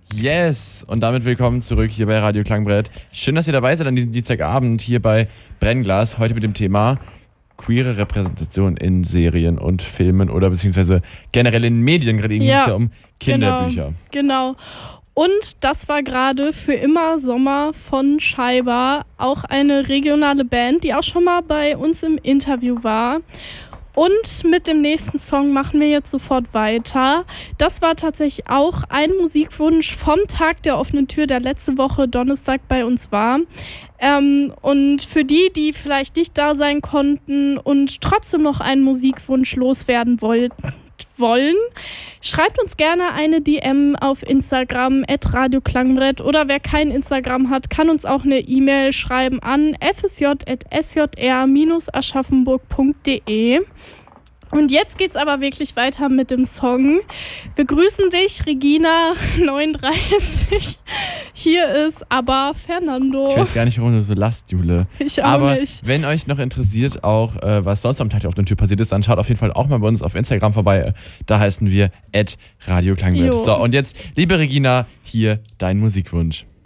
Yes! Und damit willkommen zurück hier bei Radio Klangbrett. Schön, dass ihr dabei seid an diesem Dienstagabend hier bei Brennglas. Heute mit dem Thema queere Repräsentation in Serien und Filmen oder beziehungsweise generell in Medien. Gerade eben ging es ja um Kinderbücher. Genau. Und das war gerade Für immer Sommer von Scheiber, auch eine regionale Band, die auch schon mal bei uns im Interview war. Und mit dem nächsten Song machen wir jetzt sofort weiter. Das war tatsächlich auch ein Musikwunsch vom Tag der offenen Tür, der letzte Woche Donnerstag bei uns war. Und für die vielleicht nicht da sein konnten und trotzdem noch einen Musikwunsch loswerden wollen, schreibt uns gerne eine DM auf Instagram @radioklangbrett oder wer kein Instagram hat, kann uns auch eine E-Mail schreiben an fsj@sjr-aschaffenburg.de. Und jetzt geht's aber wirklich weiter mit dem Song. Wir grüßen dich, Regina, 39. Hier ist aber Fernando. Ich weiß gar nicht, warum du so lachst, Jule. Ich auch aber nicht. Wenn euch noch interessiert, auch was sonst am Tag der offenen Tür passiert ist, dann schaut auf jeden Fall auch mal bei uns auf Instagram vorbei. Da heißen wir @radioklangbrett. So, und jetzt, liebe Regina, hier dein Musikwunsch.